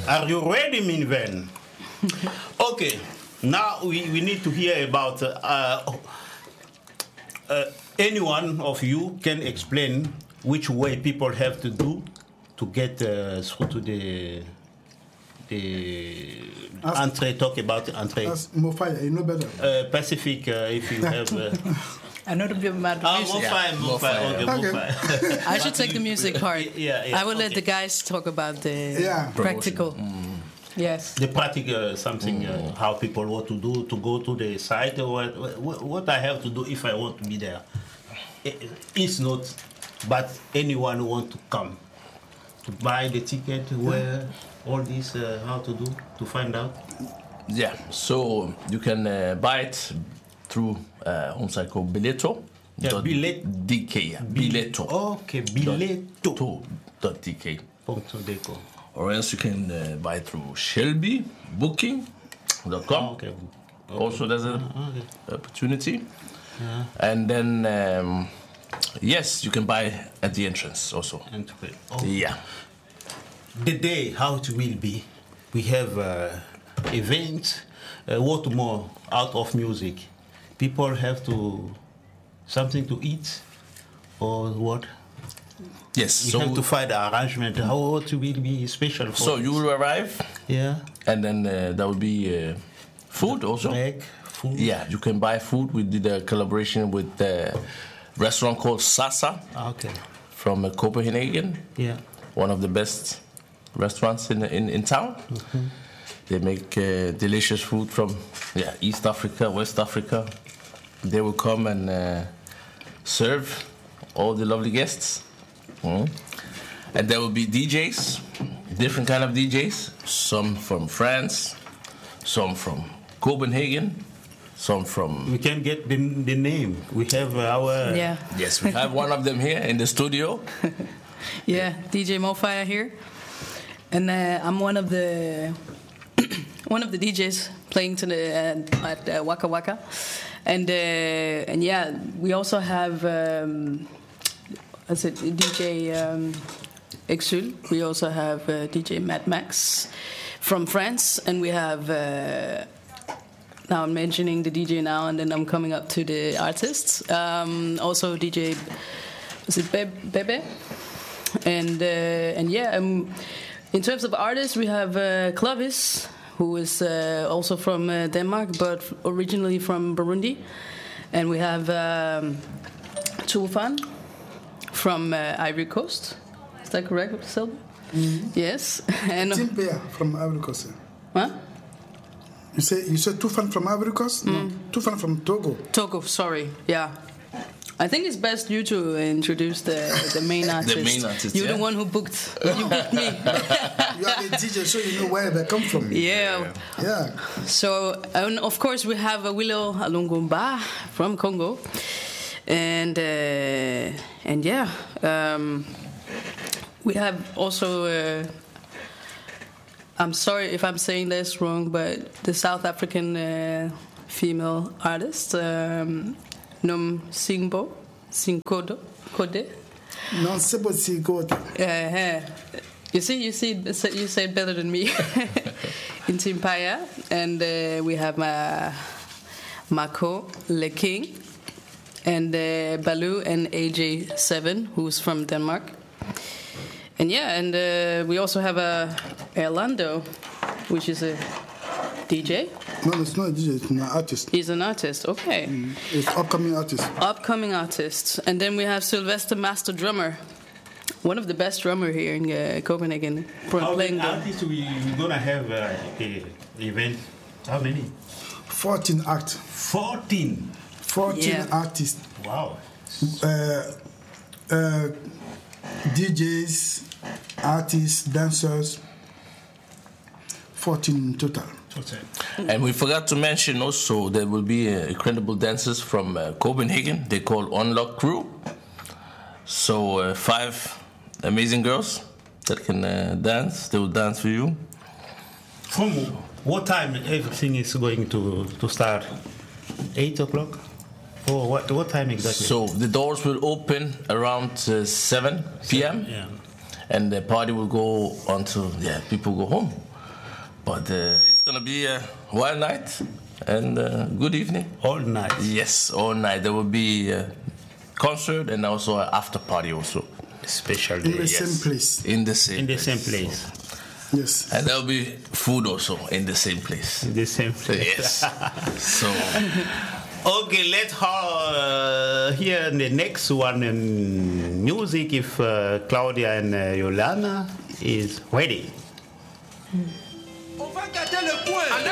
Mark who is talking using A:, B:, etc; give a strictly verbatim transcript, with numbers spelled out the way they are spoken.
A: Are you ready, Minven? Okay, now we, we need to hear about uh, uh, any one of you can explain which way people have to do to get uh, through to the the
B: Ask,
A: entree. Talk about entree.
B: Ask Mofaya, you know better.
A: Uh, Pacific, uh, if you have. Uh,
C: I know the bit about the
A: Ah,
C: music.
A: Mofaya, Mofaya, okay,
B: Okay.
A: Mofaya.
C: I should take the music part.
A: Yeah, yeah,
C: I will let
A: okay.
C: the guys talk about the
B: Yeah.
C: practical. Yes.
A: The practical something uh, how people want to do to go to the site or what, what, what I have to do if I want to be there. It- It's not, but anyone who want to come to buy the ticket, where all this uh, how to do to find out.
D: Yeah, so you can uh, buy it through uh, home site called Biletto.
A: Yeah,
D: dot
A: Bilet-
D: D K. Yeah, Biletto.
A: Okay, Biletto.
D: To- dot D K.
A: Punto deco.
D: Or else you can uh, buy it through Shelby Booking dot com.
A: Oh, okay.
D: Also, there's an
A: okay.
D: opportunity. And then, um, yes, you can buy at the entrance also.
A: And to pay. Oh.
D: Yeah.
A: The day how it will be, we have uh, events. Uh, what more out of music? People have to something to eat, or what?
D: Yes.
A: We
D: So,
A: have to find an arrangement. How it will be special for
D: so
A: us.
D: you will arrive,
A: Yeah.
D: and then uh, there will be uh, food also.
A: Egg, food.
D: Yeah, you can buy food. We did a collaboration with a restaurant called Sasa
A: Okay.
D: from uh, Copenhagen,
A: Yeah.
D: one of the best restaurants in in, in town. They make uh, delicious food from yeah East Africa, West Africa. They will come and uh, serve all the lovely guests. Mm. And there will be D Js, different kind of D Js. Some from France, some from Copenhagen, some from
A: We can get the, the name. We have our.
C: Yeah.
D: yes, we have one of them here in the studio.
C: Yeah. D J Mofire here, and uh, I'm one of the one of the D Js playing to the uh, at uh, Waka Waka, and uh, and yeah, we also have. Um, I said D J um, Exul. We also have uh, D J Mad Max from France, and we have. Uh, now I'm mentioning the D J now, and then I'm coming up to the artists. Um, also D J, is it Be- Bebe? And uh, and yeah, um, in terms of artists, we have uh, Clovis, who is uh, also from uh, Denmark, but originally from Burundi, and we have um, Tufan from uh, Ivory Coast. Is that correct, Silva? Mm-hmm. Yes. And
B: Tim Bear from Ivory Coast.
C: huh?
B: You say you said Tufan from Ivory Coast? No, Tufan from Togo.
C: Togo. Sorry. Yeah. I think it's best you to introduce the the main artist.
D: main artist,
C: You're
D: yeah.
C: the one who booked. You booked me.
B: You are the D J, so you know where they come from.
C: Yeah.
B: Yeah.
C: So, and of course, we have uh, Willow Alungumba from Congo, and uh, and yeah, um, we have also. Uh, I'm sorry if I'm saying this wrong, but the South African uh, female artist, um, Num Singbo, Sinkodo, Kode.
B: Non, c'est pas si good.
C: Uh, you see, you see, you say it better than me. In Timpaya, and uh, we have uh, Mako Le King, and uh, Baloo and A J seven, who's from Denmark. And yeah, and uh, we also have a uh, Erlando, which is a D J.
B: No, it's not a D J, it's an artist.
C: He's an artist. Okay,
B: It's upcoming artist.
C: upcoming artist. And then we have Sylvester Master Drummer, one of the best drummer here in uh, Copenhagen, for
A: How
C: playing
A: many
C: the.
A: artists we we gonna have uh, a event? How many?
B: fourteen act.
A: Fourteen.
B: fourteen
C: Yeah.
B: artists.
A: Wow.
B: Uh, uh, D Js, artists, dancers. fourteen in total.
A: Okay.
D: And we forgot to mention also there will be uh, incredible dancers from uh, Copenhagen. They call Unlock Crew. So uh, five amazing girls that can uh, dance. They will dance for you.
A: From what time everything is going to, to start? Eight o'clock? Or what what time exactly?
D: So the doors will open around uh, seven p m
A: Yeah.
D: and the party will go until yeah people go home. But uh, it's gonna be a wild night and uh, good evening.
A: All night.
D: Yes, all night. There will be a concert and also an after party also.
A: Special
B: In
A: day.
B: the
D: Yes.
B: same place.
D: In the same
A: In the
D: place.
A: same place.
B: Yes.
D: And there'll be food also in the same place.
A: In the same place.
D: Yes. So
A: Okay, let's uh, hear the next one in music if uh, Claudia and uh, Yolanda is ready.